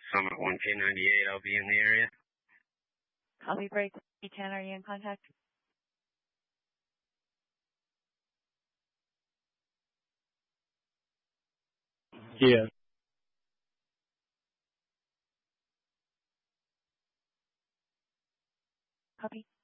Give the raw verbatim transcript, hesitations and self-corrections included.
Summit one K ninety-eight, I'll be in the area. Copy break. E ten, are you in contact? Yeah. Copy.